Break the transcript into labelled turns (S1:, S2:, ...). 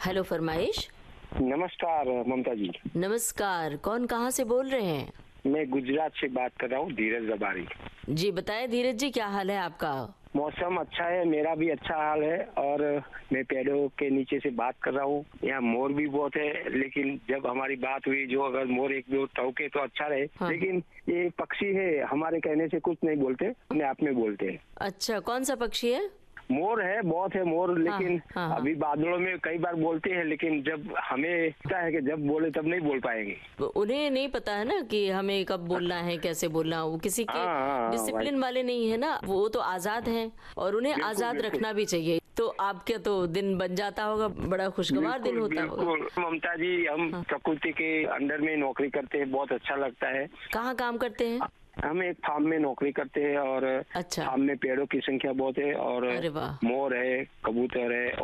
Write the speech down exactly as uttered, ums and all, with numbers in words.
S1: Hello, फरमाइश।
S2: नमस्कार ममता जी।
S1: नमस्कार, कौन कहाँ से बोल रहे हैं?
S2: मैं गुजरात से बात कर रहा हूँ, धीरज जबारी।
S1: जी बताएं धीरज जी, क्या हाल है आपका?
S2: मौसम अच्छा है, मेरा भी अच्छा हाल है। और मैं पेड़ों के नीचे से बात कर रहा हूँ। यहाँ मोर भी बहुत है, लेकिन जब हमारी बात हुई, जो अगर मोर एक दो टौके तो अच्छा रहे।
S1: हाँ।
S2: लेकिन ये पक्षी है, हमारे कहने से कुछ नहीं बोलते, अपने आप में बोलते हैं।
S1: अच्छा, कौन सा पक्षी है?
S2: मोर है, बहुत है मोर, लेकिन
S1: हाँ, हाँ।
S2: अभी बादलों में कई बार बोलते हैं, लेकिन जब हमें लगता है कि जब बोले तब नहीं बोल पाएंगे।
S1: वो- उन्हें नहीं पता है ना कि हमें कब बोलना है, कैसे बोलना है। वो किसी के
S2: हाँ, हाँ, हाँ,
S1: डिसिप्लिन वाले नहीं है ना, वो तो आजाद हैं और उन्हें
S2: बिल्कुल,
S1: आजाद
S2: बिल्कुल।
S1: रखना भी चाहिए। तो आपके तो दिन बन जाता होगा, बड़ा खुशगवार दिन
S2: बिल्कुल
S1: होता होगा।
S2: बिल्कुल ममता जी, हम प्रकृति के अंडर में नौकरी करते हैं, बहुत अच्छा लगता है।
S1: कहाँ काम करते हैं?
S2: हम एक फार्म में नौकरी करते हैं और
S1: अच्छा।
S2: फार्म में पेड़ों की संख्या बहुत है और
S1: अरे वाह।
S2: मोर है, कबूतर है।